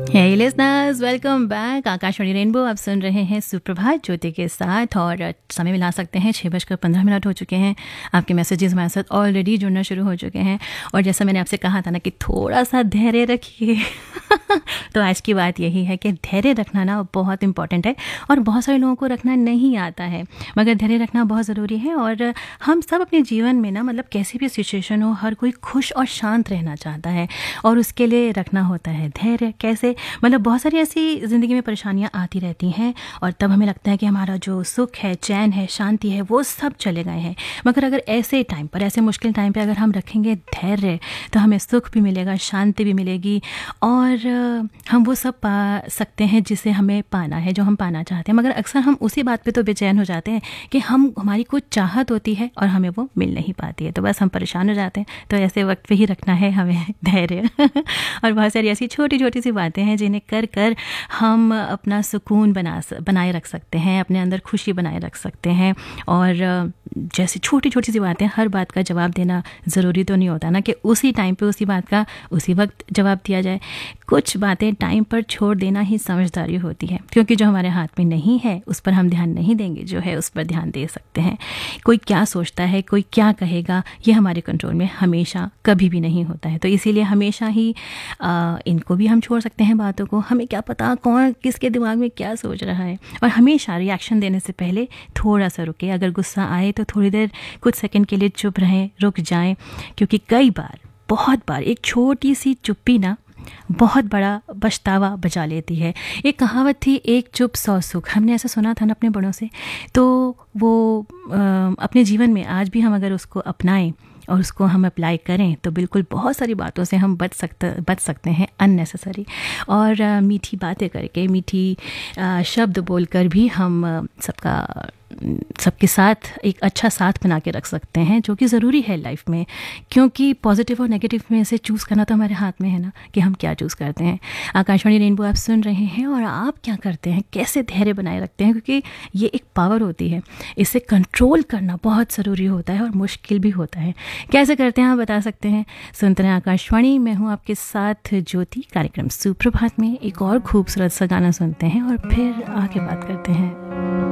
हे listeners, welcome back. Akashvani rainbow आप सुन रहे हैं सुप्रभात ज्योति के साथ, और समय मिला सकते हैं 6:15 हो चुके हैं। आपके मैसेजेस हमारे साथ ऑलरेडी जुड़ना शुरू हो चुके हैं, और जैसा मैंने आपसे कहा था ना कि थोड़ा सा धैर्य रखिए तो आज की बात यही है कि धैर्य रखना ना बहुत इंपॉर्टेंट है, और बहुत सारे लोगों को रखना नहीं आता है, मगर धैर्य रखना बहुत ज़रूरी है। और हम सब अपने जीवन में ना, मतलब कैसी भी सिचुएशन हो, हर कोई खुश और शांत रहना चाहता है, और उसके लिए रखना होता है धैर्य। कैसे? मतलब बहुत सारी ऐसी ज़िंदगी में परेशानियां आती रहती हैं, और तब हमें लगता है कि हमारा जो सुख है, चैन है, शांति है, वो सब चले गए हैं। मगर अगर ऐसे टाइम पर, ऐसे मुश्किल टाइम पे अगर हम रखेंगे धैर्य, तो हमें सुख भी मिलेगा, शांति भी मिलेगी, और हम वो सब पा सकते हैं जिसे हमें पाना है, जो हम पाना चाहते हैं। मगर अक्सर हम उसी बात पे तो बेचैन हो जाते हैं कि हमारी कुछ चाहत होती है और हमें वो मिल नहीं पाती है, तो बस हम परेशान हो जाते हैं। तो ऐसे वक्त पे ही रखना है हमें धैर्य और बहुत सारी ऐसी छोटी छोटी सी बातें हैं जिन्हें कर कर हम अपना सुकून बनाए रख सकते हैं, अपने अंदर खुशी बनाए रख सकते हैं। और जैसे छोटी छोटी सी बातें, हर बात का जवाब देना ज़रूरी तो नहीं होता ना कि उसी टाइम पे उसी बात का उसी वक्त जवाब दिया जाए। कुछ बातें टाइम पर छोड़ देना ही समझदारी होती है, क्योंकि जो हमारे हाथ में नहीं है उस पर हम ध्यान नहीं देंगे, जो है उस पर ध्यान दे सकते हैं। कोई क्या सोचता है, कोई क्या कहेगा, ये हमारे कंट्रोल में हमेशा कभी भी नहीं होता है। तो इसीलिए हमेशा ही इनको भी हम छोड़ सकते हैं बातों को। हमें क्या पता कौन किसके दिमाग में क्या सोच रहा है, और हमेशा रिएक्शन देने से पहले थोड़ा सा रुके। अगर गुस्सा आए तो थोड़ी देर, कुछ सेकंड के लिए चुप रहें, रुक जाएं, क्योंकि कई बार, बहुत बार एक छोटी सी चुप्पी ना बहुत बड़ा पछतावा बचा लेती है। एक कहावत थी, एक चुप 100 सुख। हमने ऐसा सुना था ना अपने बड़ों से, तो वो अपने जीवन में आज भी हम अगर उसको अपनाएं और उसको हम अप्लाई करें तो बिल्कुल बहुत सारी बातों से हम बच सकते हैं अननेसेसरी। और मीठी बातें करके, मीठी शब्द बोलकर भी हम सबके साथ एक अच्छा साथ बना के रख सकते हैं, जो कि ज़रूरी है लाइफ में। क्योंकि पॉजिटिव और नेगेटिव में से चूज़ करना तो हमारे हाथ में है ना, कि हम क्या चूज़ करते हैं। आकाशवाणी रेनबो आप सुन रहे हैं, और आप क्या करते हैं, कैसे धैर्य बनाए रखते हैं, क्योंकि ये एक पावर होती है, इसे कंट्रोल करना बहुत ज़रूरी होता है और मुश्किल भी होता है। कैसे करते हैं आप बता सकते हैं। सुनते हैं आकाशवाणी, मैं हूँ आपके साथ ज्योति। कार्यक्रम सुप्रभात में एक और खूबसूरत सा गाना सुनते हैं और फिर आगे बात करते हैं।